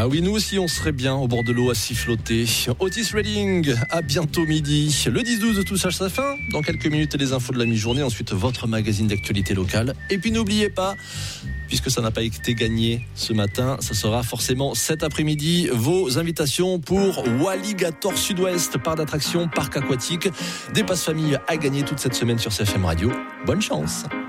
Ah oui, nous aussi on serait bien au bord de l'eau à siffloter. Otis Redding, à bientôt midi. Le 10-12 touche à sa fin. Dans quelques minutes les infos de la mi-journée. Ensuite votre magazine d'actualité locale. Et puis n'oubliez pas, puisque ça n'a pas été gagné ce matin, ça sera forcément cet après-midi, vos invitations pour Walligator Sud-Ouest, parc d'attractions, parc aquatique. Des passes famille à gagner toute cette semaine sur CFM Radio. Bonne chance.